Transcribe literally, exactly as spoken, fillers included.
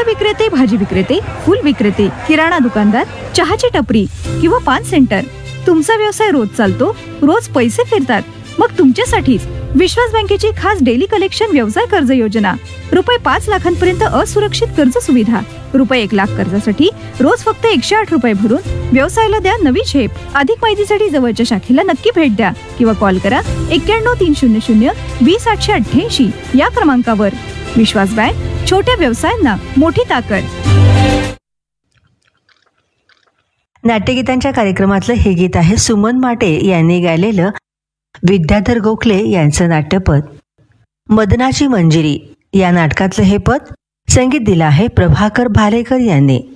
विक्रेते, भाजी विक्रेते, फूल विक्रेते, किराणा दुकानदार, चहाची टपरी किंवा पान सेंटर, तुमचा व्यवसाय रोज चालतो, रोज पैसे फिरतात, मग तुमच्यासाठीच विश्वास बँकेची खास डेली कलेक्शन व्यवसाय कर्ज योजना. रुपये पाच लाखांपर्यंत असुरक्षित कर्ज सुविधा. रुपये एक लाख कर्जासाठी रोज फक्त एकशे आठ रुपये भरून व्यवसायाला द्या नवी झेप. अधिक माहितीसाठी जवळच्या शाखेला नक्की भेट द्या किंवा कॉल करा एक्क्याण्णव तीन शून्य शून्य वीस आठशे अठ्ठ्याऐंशी या क्रमांकावर. विश्वास बँक, छोट्या व्यवसायांना मोठी ताकद. नाट्यगीतांच्या कार्यक्रमातलं हे गीत आहे सुमन माटे यांनी गायलेलं. विद्याधर गोखले यांचं नाट्यपद मदनाची मंजिरी या नाटकातलं हे पद संगीत दिलं आहे प्रभाकर भालेकर यांनी.